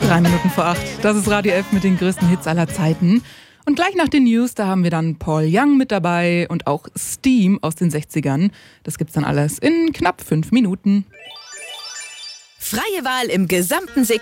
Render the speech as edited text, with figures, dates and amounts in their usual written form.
3 Minuten vor 8. Das ist Radio F mit den größten Hits aller Zeiten. Und gleich nach den News, da haben wir dann Paul Young mit dabei und auch Steam aus den 60ern. Das gibt's dann alles in knapp 5 Minuten. Freie Wahl im gesamten